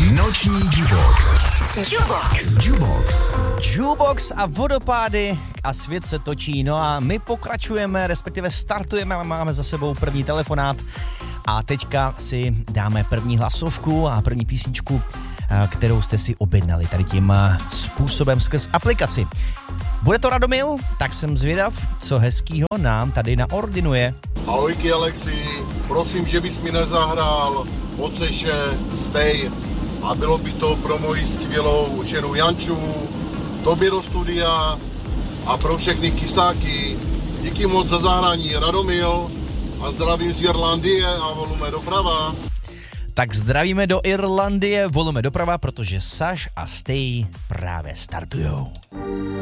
Noční Jukebox. Jukebox a vodopády a svět se točí. No a my pokračujeme, respektive startujeme a máme za sebou první telefonát. A teďka si dáme první hlasovku a první písničku, kterou jste si objednali tady tím způsobem skrz aplikaci. Bude to Radomil? Tak jsem zvědav, co hezkýho nám tady naordinuje. Ahojky Alexi, prosím, že bys mi nezahrál Oceše Stay a bylo by to pro moji skvělou ženu Janču, tobě do studia a pro všechny kysáky. Díky moc za zahrání Radomil a zdravím z Irlandie a volume doprava. Tak zdravíme do Irlandie, volume doprava, protože Saš a Stay právě startujou.